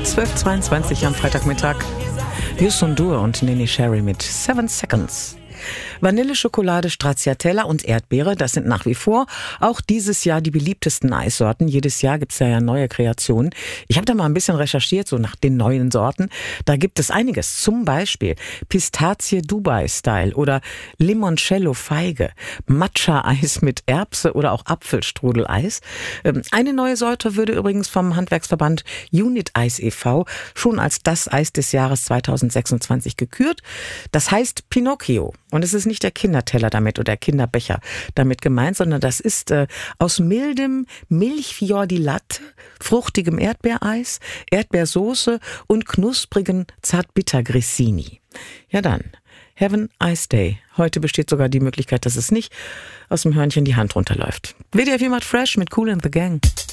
12:22 am Freitagmittag. Youssou N'Dour und Nene Cherry mit 7 Seconds. Vanilleschokolade, Stracciatella und Erdbeere, das sind nach wie vor auch dieses Jahr die beliebtesten Eissorten. Jedes Jahr gibt's ja neue Kreationen. Ich habe da mal ein bisschen recherchiert, so nach den neuen Sorten. Da gibt es einiges, zum Beispiel Pistazie Dubai Style oder Limoncello Feige, Matcha-Eis mit Erbse oder auch Apfelstrudeleis. Eine neue Sorte würde übrigens vom Handwerksverband Unit Eis e.V. schon als das Eis des Jahres 2026 gekürt. Das heißt Pinocchio. Und es ist nicht der Kinderteller damit oder der Kinderbecher damit gemeint, sondern das ist aus mildem Milchfior di Latte, fruchtigem Erdbeereis, Erdbeersoße und knusprigen Zartbitter-Grissini. Ja dann, have a Ice Day. Heute besteht sogar die Möglichkeit, dass es nicht aus dem Hörnchen die Hand runterläuft. WDR 4 macht Fresh mit Kool and the Gang.